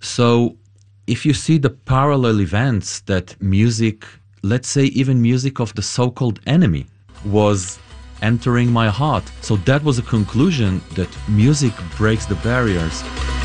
So if you see the parallel events that music, let's say even music of the so-called enemy, was entering my heart. So that was a conclusion that music breaks the barriers.